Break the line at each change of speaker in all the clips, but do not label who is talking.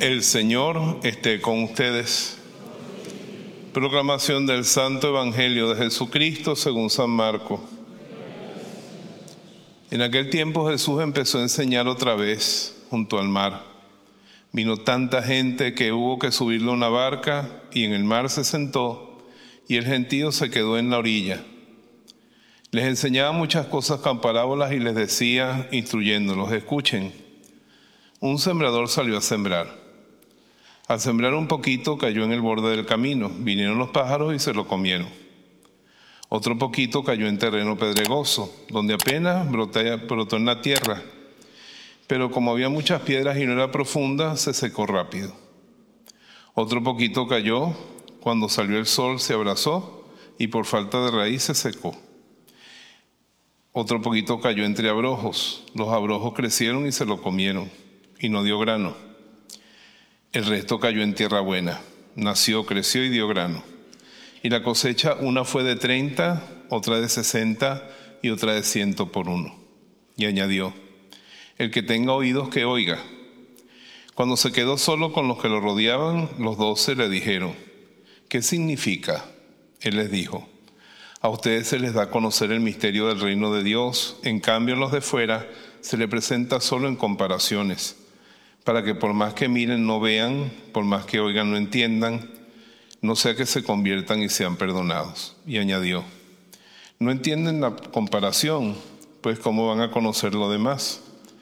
El Señor esté con ustedes. Proclamación del Santo Evangelio de Jesucristo según San Marcos. En aquel tiempo Jesús empezó a enseñar otra vez junto al mar. Vino tanta gente que hubo que subirle a una barca y en el mar se sentó y el gentío se quedó en la orilla. Les enseñaba muchas cosas con parábolas y les decía, instruyéndolos: escuchen, un sembrador salió a sembrar. Al sembrar un poquito cayó en el borde del camino, vinieron los pájaros y se lo comieron. Otro poquito cayó en terreno pedregoso, donde apenas brotó en la tierra, pero como había muchas piedras y no era profunda, se secó rápido. Otro poquito cayó, cuando salió el sol se abrazó y por falta de raíz se secó. Otro poquito cayó entre abrojos, los abrojos crecieron y se lo comieron, y no dio grano. El resto cayó en tierra buena, nació, creció y dio grano. Y la cosecha, una fue de 30, otra de 60 y otra de 100 por uno. Y añadió: el que tenga oídos que oiga. Cuando se quedó solo con los que lo rodeaban, los 12 le dijeron: ¿qué significa? Él les dijo: a ustedes se les da a conocer el misterio del reino de Dios, en cambio a los de fuera se les presenta solo en comparaciones, para que por más que miren no vean, por más que oigan no entiendan, no sea que se conviertan y sean perdonados. Y añadió: no entienden la comparación, pues ¿cómo van a conocer lo demás?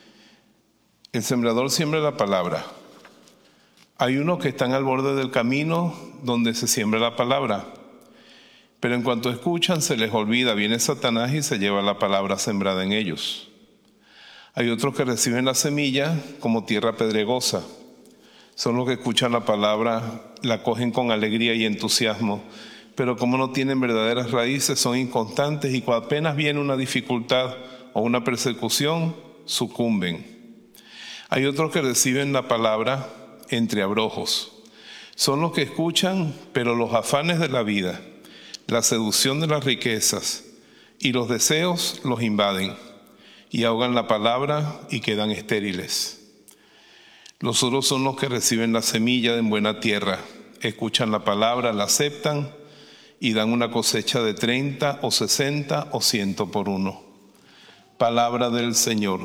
El sembrador siembra la palabra. Hay unos que están al borde del camino donde se siembra la palabra, pero en cuanto escuchan se les olvida, viene Satanás y se lleva la palabra sembrada en ellos. Hay otros que reciben la semilla como tierra pedregosa. Son los que escuchan la palabra, la cogen con alegría y entusiasmo, pero como no tienen verdaderas raíces, son inconstantes y cuando apenas viene una dificultad o una persecución, sucumben. Hay otros que reciben la palabra entre abrojos. Son los que escuchan, pero los afanes de la vida, la seducción de las riquezas y los deseos los invaden y ahogan la palabra y quedan estériles. Los otros son los que reciben la semilla en buena tierra, escuchan la palabra, la aceptan y dan una cosecha de 30 o 60 o 100 por uno. Palabra del Señor.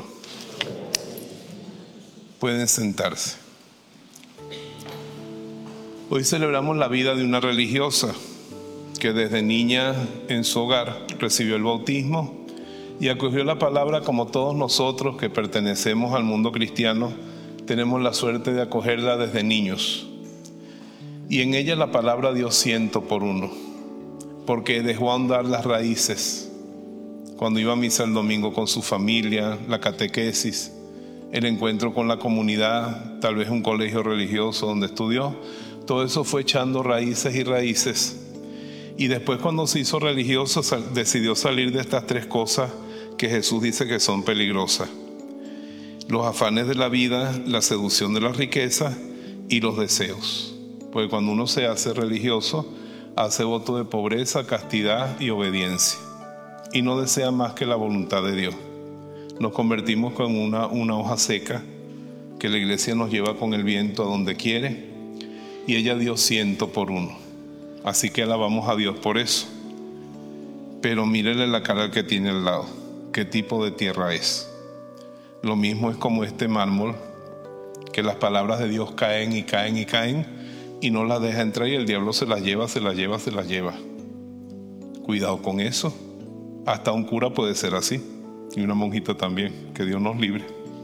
Pueden sentarse. Hoy celebramos la vida de una religiosa que desde niña en su hogar recibió el bautismo y acogió la palabra como todos nosotros que pertenecemos al mundo cristiano tenemos la suerte de acogerla desde niños. Y en ella la palabra dio 100 por uno, porque dejó ahondar las raíces. Cuando iba a misa el domingo con su familia, la catequesis, el encuentro con la comunidad, tal vez un colegio religioso donde estudió, todo eso fue echando raíces y raíces. Y después cuando se hizo religioso decidió salir de estas 3 cosas que Jesús dice que son peligrosas: los afanes de la vida, la seducción de las riquezas y los deseos. Porque cuando uno se hace religioso, hace voto de pobreza, castidad y obediencia, y no desea más que la voluntad de Dios. Nos convertimos con una hoja seca que la iglesia nos lleva con el viento a donde quiere, y ella dio 100 por uno. Así que alabamos a Dios por eso. Pero mírele la cara al que tiene al lado. ¿Qué tipo de tierra es? Lo mismo es como este mármol, que las palabras de Dios caen y caen y caen y no las deja entrar y el diablo se las lleva, se las lleva, se las lleva. Cuidado con eso. Hasta un cura puede ser así, y una monjita también, que Dios nos libre.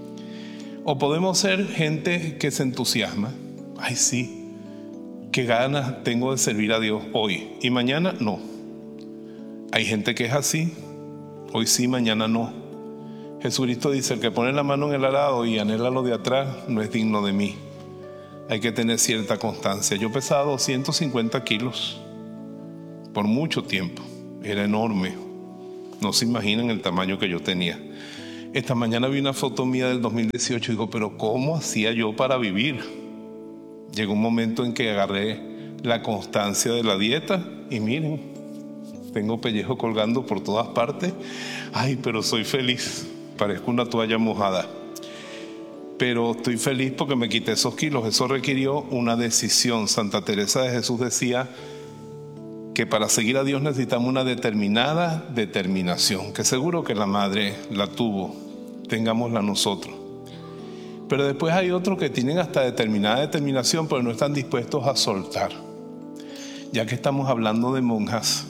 O podemos ser gente que se entusiasma. Ay, sí, qué ganas tengo de servir a Dios hoy y mañana no. Hay gente que es así, hoy sí, mañana no. Jesucristo dice: el que pone la mano en el arado y anhela lo de atrás no es digno de mí. Hay que tener cierta constancia. Yo pesaba 250 kilos por mucho tiempo, era enorme. No se imaginan el tamaño que yo tenía. Esta mañana vi una foto mía del 2018 y digo: pero ¿cómo hacía yo para vivir? Llegó un momento en que agarré la constancia de la dieta y miren, tengo pellejo colgando por todas partes. Ay, pero soy feliz, parezco una toalla mojada. pero estoy feliz porque me quité esos kilos. Eso requirió una decisión. Santa Teresa de Jesús decía que para seguir a Dios necesitamos una determinada determinación, que seguro que la madre la tuvo, tengámosla nosotros. Pero después hay otros que tienen hasta determinada determinación, pero no están dispuestos a soltar. Ya que estamos hablando de monjas,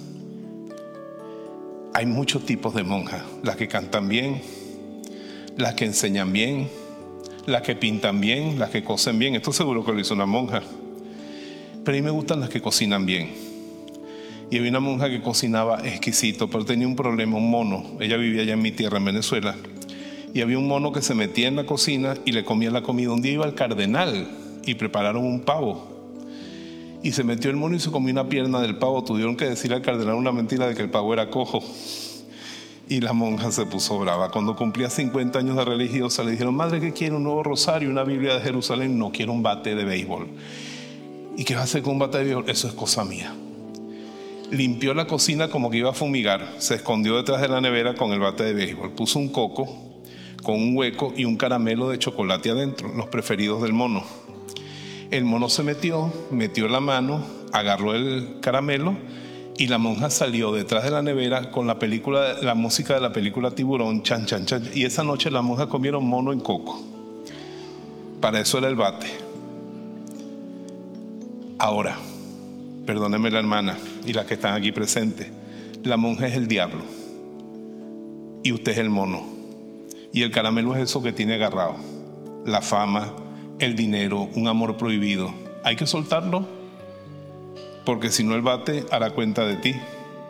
hay muchos tipos de monjas. Las que cantan bien, las que enseñan bien, las que pintan bien, las que cosen bien. Esto seguro que lo hizo una monja. Pero a mí me gustan las que cocinan bien. Y había una monja que cocinaba exquisito, pero tenía un problema, un mono. Ella vivía allá en mi tierra, en Venezuela. Y había un mono que se metía en la cocina y le comía la comida. Un día iba al cardenal y prepararon un pavo. Y se metió el mono y se comió una pierna del pavo. Tuvieron que decirle al cardenal una mentira de que el pavo era cojo. Y la monja se puso brava. Cuando cumplía 50 años de religiosa, le dijeron: madre, ¿qué quiere? ¿Un nuevo rosario? ¿Una Biblia de Jerusalén? No, quiero un bate de béisbol. ¿Y qué va a hacer con un bate de béisbol? Eso es cosa mía. Limpió la cocina como que iba a fumigar. Se escondió detrás de la nevera con el bate de béisbol. Puso un coco con un hueco y un caramelo de chocolate adentro, los preferidos del mono. El mono se metió la mano, agarró el caramelo y la monja salió detrás de la nevera con la música de la película Tiburón, chan, chan, chan. Y esa noche las monjas comieron mono en coco. Para eso era el bate. Ahora, perdóneme la hermana y las que están aquí presentes, la monja es el diablo y usted es el mono. Y el caramelo es eso que tiene agarrado: la fama, el dinero, un amor prohibido. Hay que soltarlo, porque si no el bate hará cuenta de ti.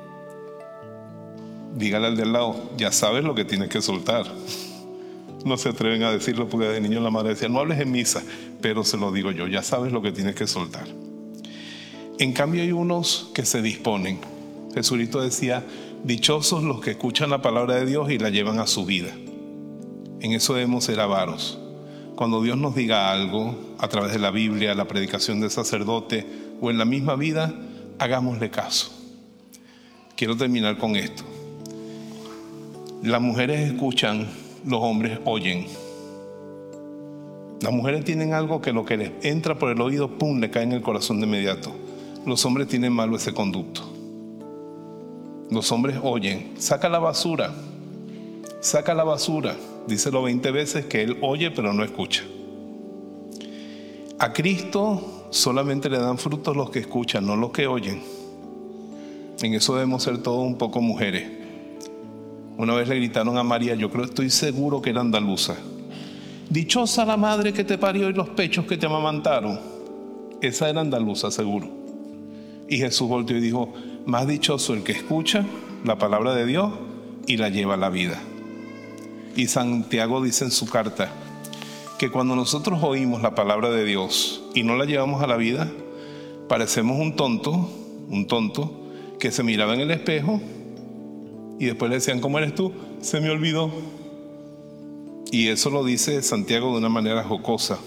Dígale al de al lado: ya sabes lo que tienes que soltar. No se atreven a decirlo porque de niño la madre decía: no hables en misa, pero se lo digo yo: ya sabes lo que tienes que soltar. En cambio hay unos que se disponen. Jesucristo decía: dichosos los que escuchan la palabra de Dios y la llevan a su vida. En eso debemos ser avaros. Cuando Dios nos diga algo a través de la Biblia, la predicación del sacerdote o en la misma vida, hagámosle caso. Quiero terminar con esto. Las mujeres escuchan, los hombres oyen. Las mujeres tienen algo que lo que les entra por el oído, ¡pum!, le cae en el corazón de inmediato. Los hombres tienen malo ese conducto. Los hombres oyen. Saca la basura. Saca la basura. Díselo 20 veces que él oye pero no escucha. A Cristo solamente le dan frutos los que escuchan, no los que oyen. En eso debemos ser todos un poco mujeres. Una vez le gritaron a María, estoy seguro que era andaluza: dichosa la madre que te parió y los pechos que te amamantaron. Esa era andaluza, seguro. Y Jesús volteó y dijo: más dichoso el que escucha la palabra de Dios y la lleva a la vida. Y Santiago dice en su carta que cuando nosotros oímos la palabra de Dios y no la llevamos a la vida, parecemos un tonto que se miraba en el espejo y después le decían: ¿cómo eres tú? Se me olvidó. Y eso lo dice Santiago de una manera jocosa.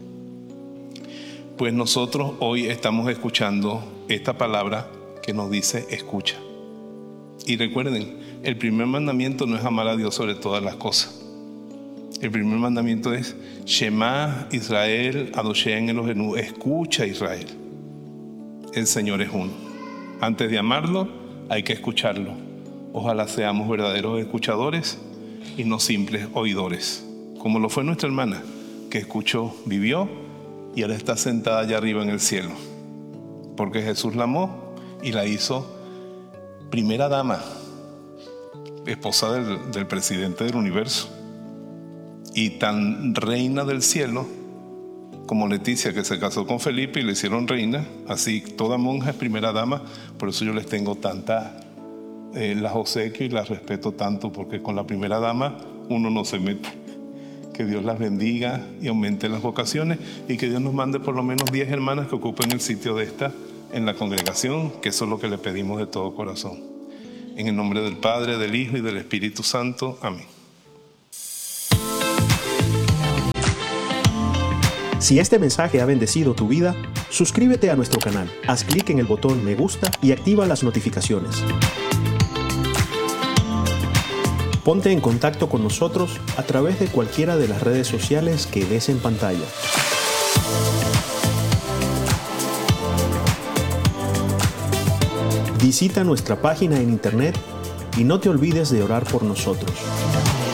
Pues nosotros hoy estamos escuchando esta palabra que nos dice: escucha. Y recuerden, el primer mandamiento no es amar a Dios sobre todas las cosas. El primer mandamiento es Shema Israel Adoshem Elohenu. Escucha, Israel, el Señor es uno. Antes de amarlo hay que escucharlo. Ojalá seamos verdaderos escuchadores y no simples oidores, como lo fue nuestra hermana, que escuchó, vivió y ahora está sentada allá arriba en el cielo, porque Jesús la amó y la hizo primera dama, esposa del presidente del universo, y tan reina del cielo como Leticia, que se casó con Felipe y le hicieron reina. Así toda monja es primera dama. Por eso yo les tengo las obsequio y las respeto tanto, porque con la primera dama uno no se mete. Que Dios las bendiga y aumente las vocaciones, y que Dios nos mande por lo menos 10 hermanas que ocupen el sitio de esta en la congregación, que eso es lo que le pedimos de todo corazón. En el nombre del Padre, del Hijo y del Espíritu Santo. Amén.
Si este mensaje ha bendecido tu vida, suscríbete a nuestro canal, haz clic en el botón me gusta y activa las notificaciones. Ponte en contacto con nosotros a través de cualquiera de las redes sociales que ves en pantalla. Visita nuestra página en internet y no te olvides de orar por nosotros.